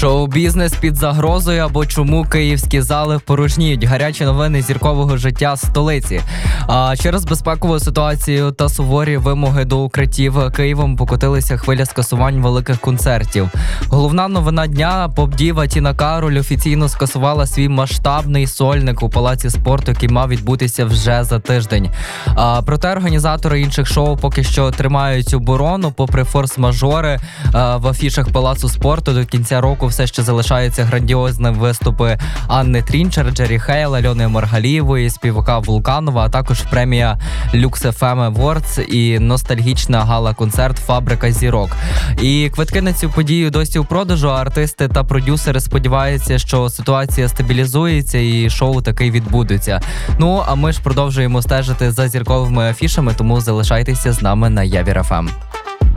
Шоу-бізнес під загрозою або чому київські зали порожніють. Гарячі новини зіркового життя столиці. Через безпекову ситуацію та суворі вимоги до укриттів Києвом покотилися хвиля скасувань великих концертів. Головна новина дня – поп-діва Тіна Кароль офіційно скасувала свій масштабний сольник у Палаці спорту, який мав відбутися вже за тиждень. Проте організатори інших шоу поки що тримають оборону. Попри форс-мажори в афішах Палацу спорту до кінця року все ще залишаються грандіозні виступи Анни Трінчер, Джері Хейл, Альони Маргалієвої, співака Вулканова, а також премія Lux FM Awards і ностальгічна гала-концерт «Фабрика зірок». І квитки на цю подію досі у продажу, а артисти та продюсери сподіваються, що ситуація стабілізується і шоу таки відбудеться. Ну, а ми ж продовжуємо стежити за зірковими афішами, тому залишайтеся з нами на Явір FM.